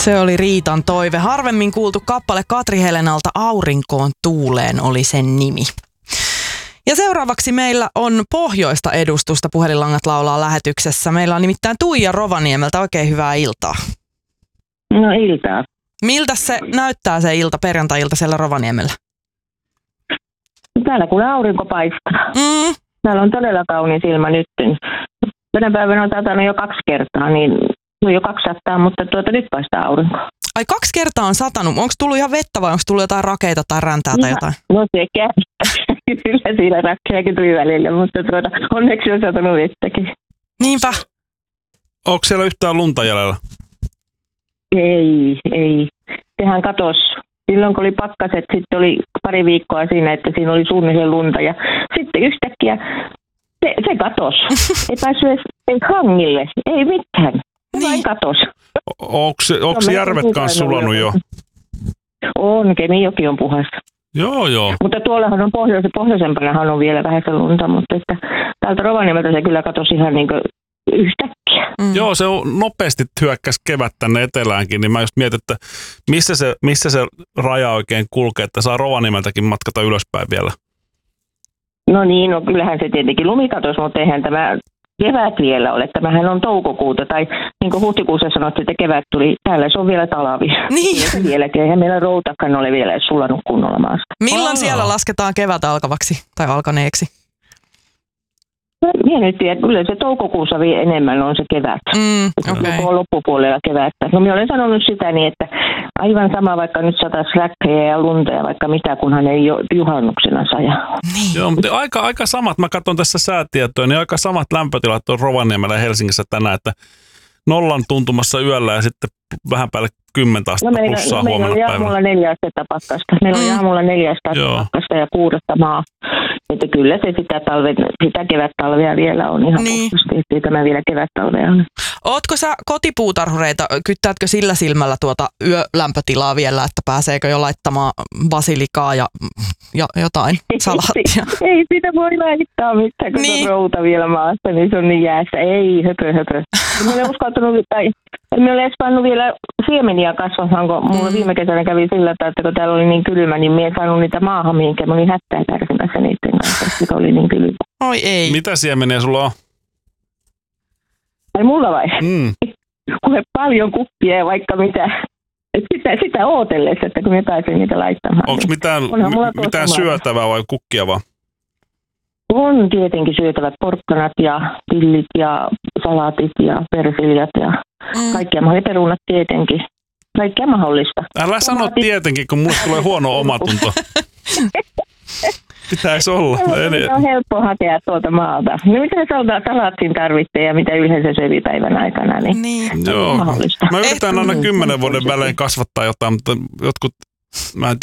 Se oli Riitan toive. Harvemmin kuultu kappale Katri Helenalta Aurinkoon tuuleen oli sen nimi. Ja seuraavaksi meillä on pohjoista edustusta Puhelinlangat laulaa lähetyksessä. Meillä on nimittäin Tuija Rovaniemeltä. Oikein hyvää iltaa. No iltaa. Miltä se näyttää se ilta, perjantai-ilta siellä Rovaniemellä? Täällä kun aurinko paistaa. Täällä on todella kaunis ilma nyt. Tänä päivänä on satanut jo 2 kertaa, niin on jo 200, mutta nyt paistaa aurinko. Ai 2 kertaa on satanut. Onko tullut ihan vettä vai onko tullut jotain rakeita tai räntää tai jotain? No sekä. Kyllä siinä rakkeakin tuli välillä, mutta onneksi on satanut vettäkin. Niinpä. Onko siellä yhtään lunta jäljellä? Ei. Sehän katosi. Silloin kun oli pakkaset, sitten oli pari viikkoa siinä, että siinä oli suunnilleen lunta ja sitten yhtäkkiä se katosi. Ei päässyt edes hangille, ei mitään. Se vain katosi. Onko järvet kanssa sulanut jo? On, Kemijoki on puhas. Joo. Mutta tuollahan on pohjoisempanahan on vielä vähäisen lunta, mutta että täältä Rovaniemeltä se kyllä katosi ihan niin kuin yhtäkkiä. Joo, se on nopeasti hyökkäsi kevät tänne eteläänkin, niin mä just mietin, että missä se raja oikein kulkee, että saa Rovaniemeltäkin matkata ylöspäin vielä. No niin, kyllähän se tietenkin lumikatos, mutta eihän tämä kevät vielä ole. Tämähän on toukokuuta, tai niin kuin huhtikuussa sanottiin, että kevät tuli. Täällä se on vielä talvi. Niin. Vieläkin, eihän meillä routakaan ole vielä sulanut kunnolla maasta. Milloin siellä lasketaan kevät alkavaksi tai alkaneeksi? Minä nyt tiedän, kyllä se toukokuussa vielä enemmän on se kevät. Okay. On loppupuolella kevättä. No minä olen sanonut sitä niin, että aivan sama vaikka nyt sataisi räkkejä ja lunta ja vaikka mitä, kunhan ei juhannuksena saja. Niin. Joo, mutta aika samat, mä katson tässä säätietoja, niin aika samat lämpötilat on Rovaniemellä ja Helsingissä tänään, että 0 tuntumassa yöllä ja sitten vähän päälle 10 astetta plussaa huomenna päivänä. Meillä on 4 astetta pakkasta. Meillä on aamulla 4 astetta pakkasta ja 6 maa. Että kyllä se sitä kevättalvea vielä on ihan puhtaasti, ettei tämä vielä kevättalvea ole. Ootko sä kotipuutarhureita, kyttäätkö sillä silmällä tuota yölämpötilaa vielä, että pääseekö jo laittamaan basilikaa ja jotain salaattia? Ei sitä voi laittaa mitään, kun on routa vielä maassa, niin se on niin jäässä. Ei, höpö. Emme ole edes pannut vielä siemeniä kasvamaan, kun mulla viime kesänä kävi sillä tavalla, että kun täällä oli niin kylmä, niin minä en saanut niitä maahan mihinkään. Mä olin hättää kärsimässä niiden kanssa, että oli niin kylmä. Oi ei. Mitä siemeniä sulla on? Ai mulla vai? Kuule paljon kuppia ja vaikka mitä. Sitä ootellessa, että kun me pääsen niitä laittamaan. Onko mitään syötävää vai kukkia vaan? On tietenkin syötävät porkkanat ja pillit ja salaatit ja persiljat ja kaikkia mahdollista, perunat tietenkin. Kaikkea mahdollista. Älä sano tietenkin, kun mulle tulee huono omatunto. Pitäisi olla. Se on helppo hakea tuolta maalta. No mitä salaattiin tarvitsee ja mitä yleensä sövi päivän aikana, niin joo. mahdollista. Mä yritän aina 10 vuoden välein kasvattaa jotain, mutta jotkut, mä en